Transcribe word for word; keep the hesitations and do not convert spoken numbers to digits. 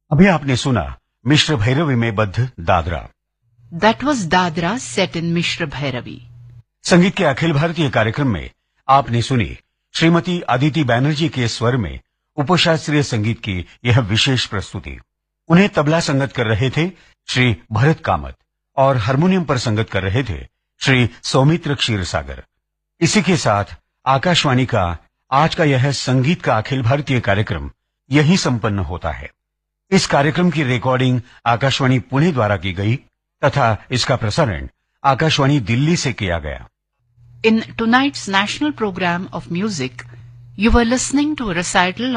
अभी आपने सुना मिश्र भैरवी में बद्ध Dadra. That was Dadra set in Mishra Bhairavi. संगीत के अखिल भारतीय कार्यक्रम में आपने सुनी श्रीमती अदिति बैनर्जी के स्वर में उपशास्त्रीय संगीत की यह विशेष प्रस्तुति। उन्हें तबला संगत कर रहे थे श्री भरत कामत और हारमोनियम पर संगत कर रहे थे श्री सौमित्र क्षीरसागर। इसी के साथ आकाशवाणी का आज का यह संगीत का अखिल भारतीय कार्यक्रम यहीं संपन्न होता है। इस कार्यक्रम की रिकॉर्डिंग आकाशवाणी पुणे द्वारा की गई तथा इसका प्रसारण आकाशवाणी दिल्ली से किया गया। In tonight's national program of music, you were listening to a recital